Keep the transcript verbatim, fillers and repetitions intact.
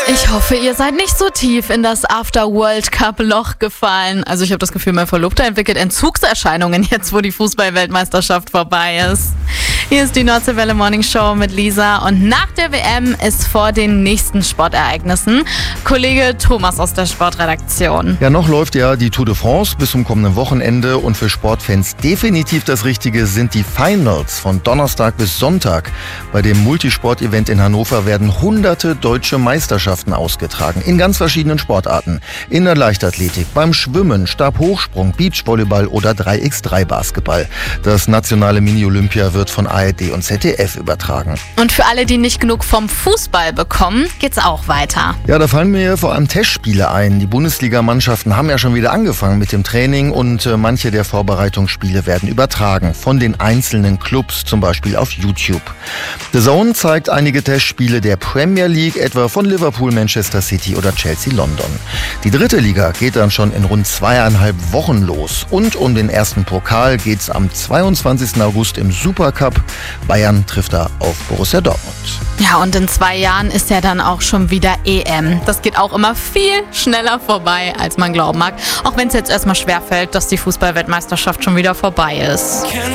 Ich hoffe, ihr seid nicht so tief in das After-World-Cup-Loch gefallen. Also ich habe das Gefühl, mein Verlobter entwickelt Entzugserscheinungen jetzt, wo die Fußball-Weltmeisterschaft vorbei ist. Hier ist die Nordseewelle Morning Show mit Lisa und nach der W M ist vor den nächsten Sportereignissen Kollege Thomas aus der Sportredaktion. Ja, noch läuft ja die Tour de France bis zum kommenden Wochenende und für Sportfans definitiv das Richtige sind die Finals von Donnerstag bis Sonntag. Bei dem Multisport-Event in Hannover werden hunderte deutsche Meisterschaften ausgetragen in ganz verschiedenen Sportarten. In der Leichtathletik, beim Schwimmen, Stabhochsprung, Beachvolleyball oder drei gegen drei Basketball. Das nationale Mini-Olympia wird von A R D und Z D F übertragen. Und für alle, die nicht genug vom Fußball bekommen, geht's auch weiter. Ja, da fallen mir vor allem Testspiele ein. Die Bundesligamannschaften haben ja schon wieder angefangen mit dem Training und äh, manche der Vorbereitungsspiele werden übertragen von den einzelnen Clubs, zum Beispiel auf YouTube. The Zone zeigt einige Testspiele der Premier League, etwa von Liverpool, Manchester City oder Chelsea London. Die dritte Liga geht dann schon in rund zweieinhalb Wochen los. Und um den ersten Pokal geht's am zweiundzwanzigsten August im Supercup. Bayern trifft da auf Borussia Dortmund. Ja, und in zwei Jahren ist ja dann auch schon wieder E M. Das geht auch immer viel schneller vorbei, als man glauben mag. Auch wenn es jetzt erstmal schwerfällt, dass die Fußball-Weltmeisterschaft schon wieder vorbei ist.